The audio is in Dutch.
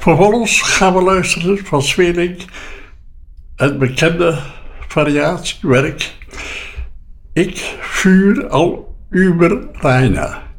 Vervolgens gaan we luisteren van Sweelinck het bekende variatiewerk Ik vuur al über Rainer.